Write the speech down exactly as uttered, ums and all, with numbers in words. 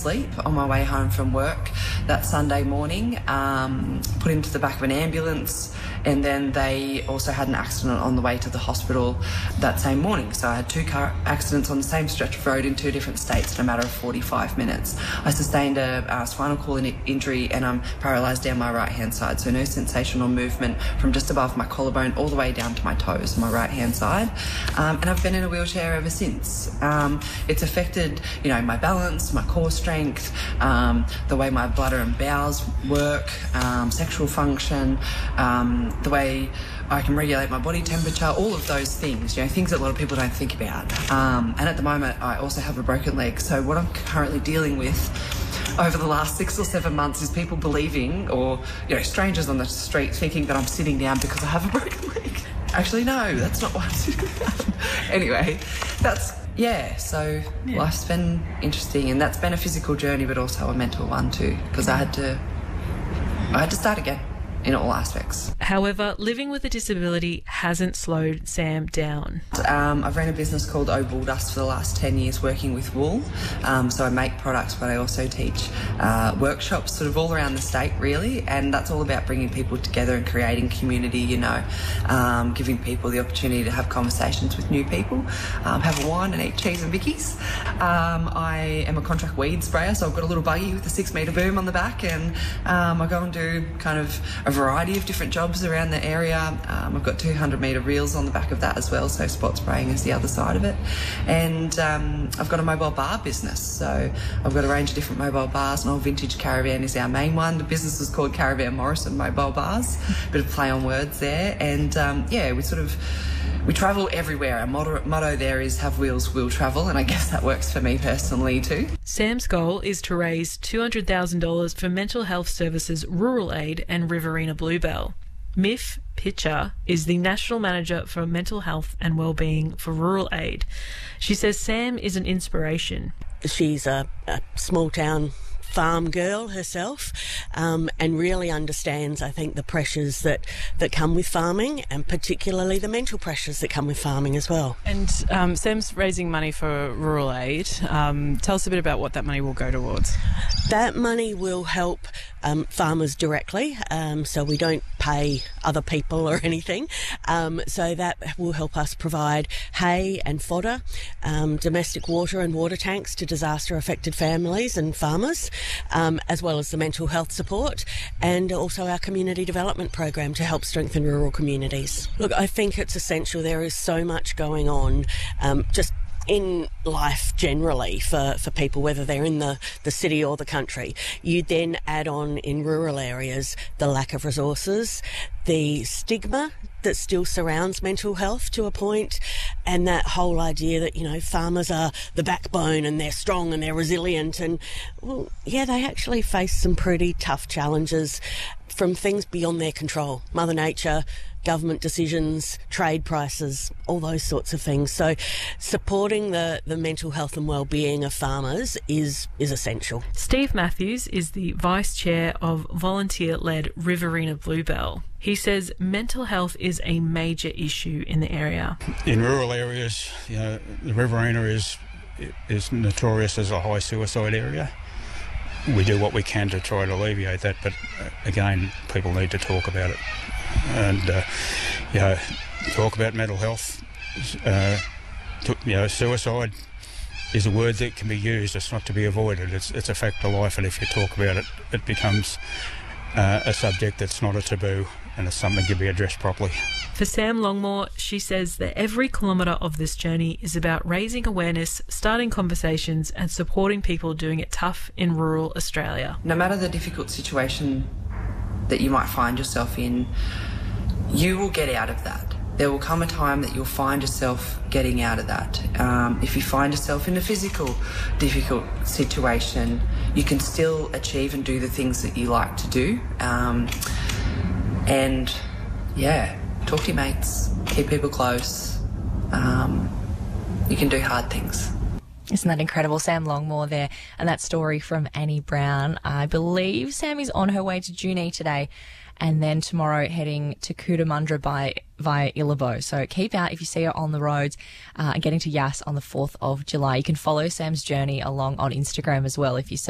asleep on my way home from work that Sunday morning, um, put into the back of an ambulance, and then they also had an accident on the way to the hospital that same morning. So I had two car accidents on the same stretch of road in two different states in a matter of forty-five minutes. I sustained a, a spinal cord injury and I'm paralysed down my right-hand side, so no sensation or movement from just above my collarbone all the way down to my toes on my right-hand side. Um, and I've been in a wheelchair ever since. Um, it's affected, you know, my balance, my core strength, um, the way my bladder and bowels work, um, sexual function, um, the way I can regulate my body temperature, all of those things, you know, things that a lot of people don't think about. Um, and at the moment, I also have a broken leg. So what I'm currently dealing with over the last six or seven months is people believing, or, you know, strangers on the street thinking that I'm sitting down because I have a broken leg. Actually, no, that's not why I'm sitting down. Anyway, that's, yeah, so yeah. Life's been interesting, and that's been a physical journey, but also a mental one too, because I had to, I had to start again in all aspects. However, living with a disability hasn't slowed Sam down. Um, I've ran a business called Oh Wool Dust for the last ten years working with wool. Um, so I make products, but I also teach uh, workshops sort of all around the state, really, and that's all about bringing people together and creating community, you know, um, giving people the opportunity to have conversations with new people, um, have a wine and eat cheese and Vickies. Um, I am a contract weed sprayer, so I've got a little buggy with a six metre boom on the back, and um, I go and do kind of a variety of different jobs around the area. Um, I've got two hundred metre reels on the back of that as well, so spot spraying is the other side of it. And um, I've got a mobile bar business, so I've got a range of different mobile bars. An old vintage caravan is our main one. The business is called Caravan Morrison Mobile Bars. Bit of play on words there. And um, yeah, we sort of we travel everywhere. Our motto, motto there is have wheels, we'll travel, and I guess that works for me personally too. Sam's goal is to raise two hundred thousand dollars for Mental Health Services Rural Aid and Riverina Bluebell. Miff Pitcher is the National Manager for Mental Health and Wellbeing for Rural Aid. She says Sam is an inspiration. She's a, a small town farm girl herself, um, and really understands, I think, the pressures that, that come with farming, and particularly the mental pressures that come with farming as well. And um, Sam's raising money for Rural Aid. Um, tell us a bit about what that money will go towards. That money will help um, farmers directly, um, so we don't pay other people or anything. Um, so that will help us provide hay and fodder, um, domestic water and water tanks to disaster-affected families and farmers, um, as well as the mental health support, and also our community development program to help strengthen rural communities. Look, I think it's essential. There is so much going on, um, just in life generally for, for people, whether they're in the, the city or the country. You then add on in rural areas the lack of resources, the stigma that still surrounds mental health to a point, and that whole idea that, you know, farmers are the backbone and they're strong and they're resilient, and, well, yeah, they actually face some pretty tough challenges from things beyond their control. Mother Nature, government decisions, trade prices, all those sorts of things. So supporting the, the mental health and well-being of farmers is, is essential. Steve Matthews is the Vice Chair of volunteer-led Riverina Bluebell. He says mental health is a major issue in the area. In rural areas, you know, the Riverina is, is notorious as a high suicide area. We do what we can to try to alleviate that, but uh, again, people need to talk about it. And, uh, you know, talk about mental health. Uh, to, you know, suicide is a word that can be used. It's not to be avoided. It's, it's a fact of life, and if you talk about it, it becomes uh, a subject that's not a taboo, and it's something to be addressed properly. For Sam Longmore, she says that every kilometre of this journey is about raising awareness, starting conversations and supporting people doing it tough in rural Australia. No matter the difficult situation that you might find yourself in, you will get out of that. There will come a time that you'll find yourself getting out of that. Um, if you find yourself in a physical difficult situation, you can still achieve and do the things that you like to do. Um, and, yeah, talk to your mates, keep people close. Um, you can do hard things. Isn't that incredible? Sam Longmore there, and that story from Annie Brown. I believe Sam is on her way to Junee today, and then tomorrow heading to Cootamundra by via Illabo. So keep out if you see her on the roads, uh, and getting to Yass on the fourth of July. You can follow Sam's journey along on Instagram as well if you search